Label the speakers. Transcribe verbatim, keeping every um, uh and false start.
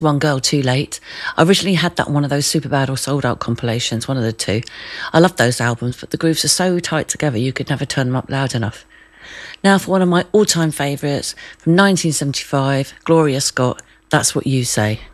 Speaker 1: One Girl Too Late. I originally had that on one of those Superbad or Sold Out compilations, one of the two. I love those albums, but the grooves are so tight together you could never turn them up loud enough. Now for one of my all-time favourites from nineteen seventy-five, Gloria Scott, That's What You Say.